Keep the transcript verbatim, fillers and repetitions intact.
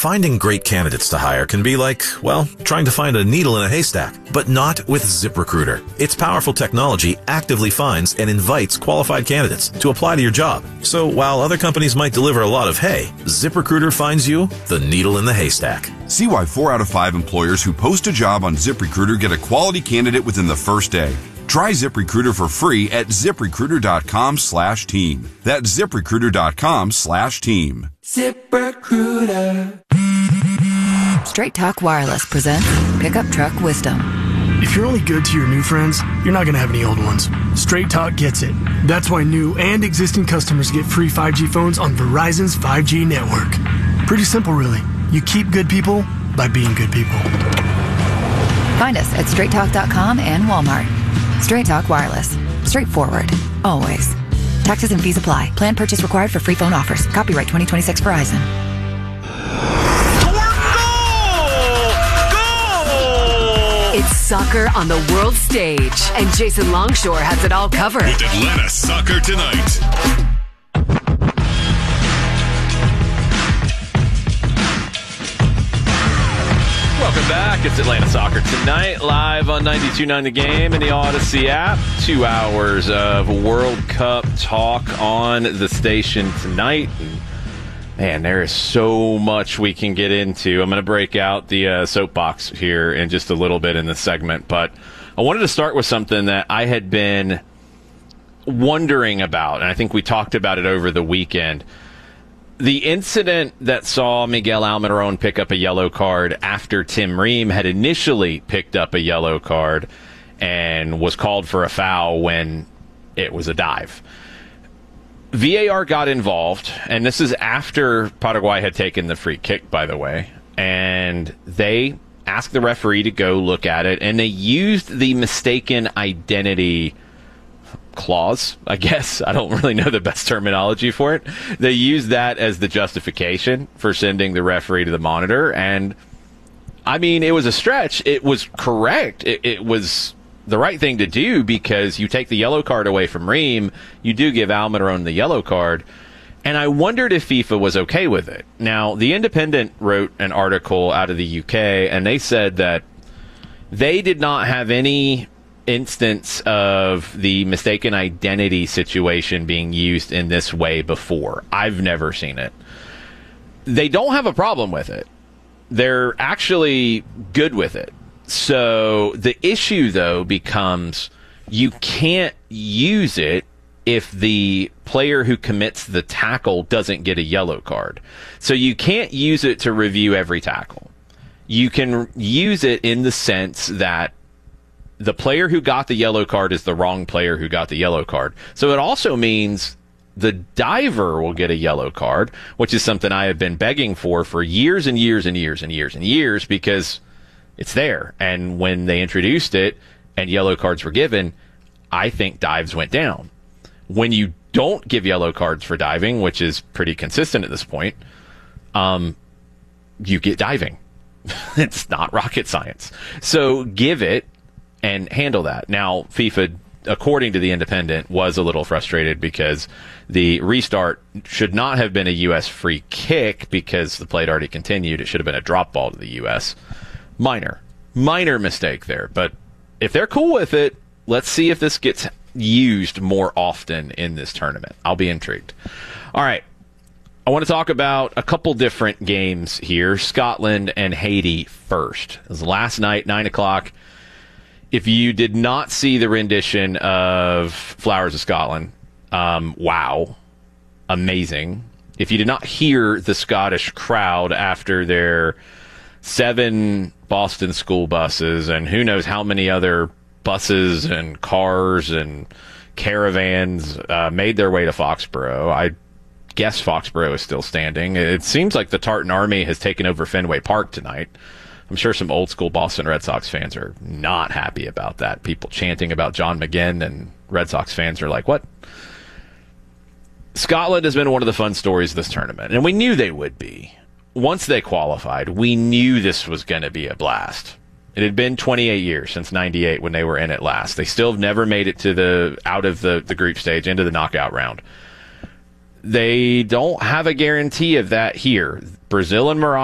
Finding great candidates to hire can be like, well, trying to find a needle in a haystack, but not with ZipRecruiter. Its powerful technology actively finds and invites qualified candidates to apply to your job. So while other companies might deliver a lot of hay, ZipRecruiter finds you the needle in the haystack. See why four out of five employers who post a job on ZipRecruiter get a quality candidate within the first day. Try ZipRecruiter for free at ZipRecruiter.com slash team. That's ZipRecruiter.com slash team. ZipRecruiter. Straight Talk Wireless presents Pickup Truck Wisdom. If you're only good to your new friends, you're not going to have any old ones. Straight Talk gets it. That's why new and existing customers get free five G phones on Verizon's five G network. Pretty simple, really. You keep good people by being good people. Find us at straight talk dot com and Walmart. Straight Talk Wireless. Straightforward. Always. Taxes and fees apply. Plan purchase required for free phone offers. Copyright twenty twenty-six Verizon. It's soccer on the world stage, and Jason Longshore has it all covered. With Atlanta Soccer Tonight. Welcome back. It's Atlanta Soccer Tonight, live on ninety-two point nine The Game and the Odyssey app. Two hours of World Cup talk on the station tonight. Man, there is so much we can get into. I'm going to break out the uh, soapbox here in just a little bit in this segment, but I wanted to start with something that I had been wondering about, and I think we talked about it over the weekend. The incident that saw Miguel Almiron pick up a yellow card after Tim Ream had initially picked up a yellow card and was called for a foul when it was a dive. V A R got involved, and this is after Paraguay had taken the free kick, by the way, and they asked the referee to go look at it, and they used the mistaken identity clause, I guess. I don't really know the best terminology for it. They used that as the justification for sending the referee to the monitor, and I mean, it was a stretch. It was correct. It, it was the right thing to do because you take the yellow card away from Ream, you do give Almiron the yellow card, and I wondered if FIFA was okay with it. Now, The Independent wrote an article out of the U K, and they said that they did not have any instance of the mistaken identity situation being used in this way before. I've never seen it. They don't have a problem with it. They're actually good with it. So the issue, though, becomes you can't use it if the player who commits the tackle doesn't get a yellow card. So you can't use it to review every tackle. You can use it in the sense that the player who got the yellow card is the wrong player who got the yellow card. So it also means the diver will get a yellow card, which is something I have been begging for for years and years and years and years and years because it's there. And when they introduced it and yellow cards were given, I think dives went down. When you don't give yellow cards for diving, which is pretty consistent at this point, um, you get diving. It's not rocket science. So give it and handle that. Now, FIFA, according to The Independent, was a little frustrated because the restart should not have been a U S free kick because the play had already continued. It should have been a drop ball to the U S Minor, minor mistake there. But if they're cool with it, let's see if this gets used more often in this tournament. I'll be intrigued. All right. I want to talk about a couple different games here. Scotland and Haiti first. It was last night, nine o'clock. If you did not see the rendition of Flowers of Scotland, um, wow, amazing. If you did not hear the Scottish crowd after their seven Boston school buses and who knows how many other buses and cars and caravans uh, made their way to Foxborough, I guess Foxborough is still standing. It seems like the Tartan Army has taken over Fenway Park tonight. I'm sure some old school Boston Red Sox fans are not happy about that. People chanting about John McGinn, and Red Sox fans are like, what? Scotland has been one of the fun stories of this tournament, and we knew they would be. Once they qualified, we knew this was going to be a blast. It had been twenty-eight years since ninety-eight when they were in it last. They still have never made it to the out of the, the group stage, into the knockout round. They don't have a guarantee of that here. Brazil and Morocco